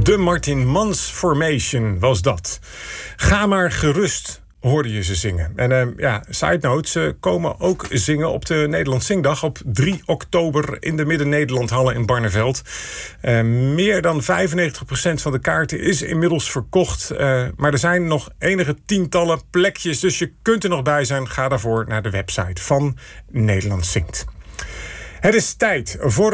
De Martin Mans Formation was dat. Ga maar gerust, hoorde je ze zingen. En side note, ze komen ook zingen op de Nederlands Zingdag op 3 oktober in de Midden-Nederlandhallen in Barneveld. Meer dan 95% van de kaarten is inmiddels verkocht. Maar er zijn nog enige tientallen plekjes, dus je kunt er nog bij zijn. Ga daarvoor naar de website van Nederland Zingt. Het is tijd voor